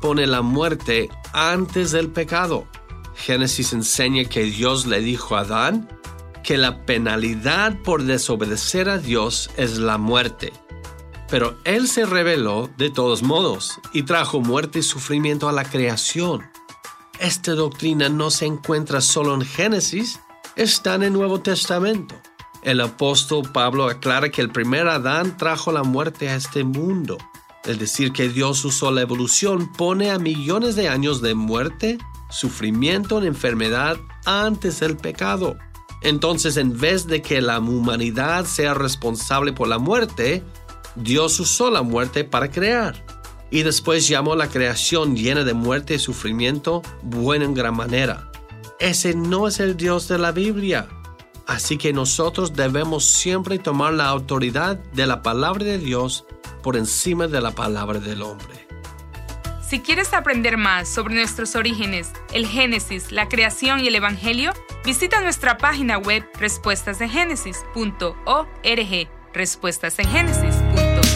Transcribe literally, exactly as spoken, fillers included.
pone la muerte antes del pecado. Génesis enseña que Dios le dijo a Adán que la penalidad por desobedecer a Dios es la muerte. Pero Él se rebeló de todos modos y trajo muerte y sufrimiento a la creación. Esta doctrina no se encuentra solo en Génesis, está en el Nuevo Testamento. El apóstol Pablo aclara que el primer Adán trajo la muerte a este mundo. Es decir, que Dios usó la evolución, pone a millones de años de muerte, sufrimiento y enfermedad antes del pecado. Entonces, en vez de que la humanidad sea responsable por la muerte, Dios usó la muerte para crear. Y después llamó la creación llena de muerte y sufrimiento buena en gran manera. Ese no es el Dios de la Biblia. Así que nosotros debemos siempre tomar la autoridad de la palabra de Dios por encima de la palabra del hombre. Si quieres aprender más sobre nuestros orígenes, el Génesis, la creación y el Evangelio, visita nuestra página web respuestas en génesis punto org. Respuestas en Génesis.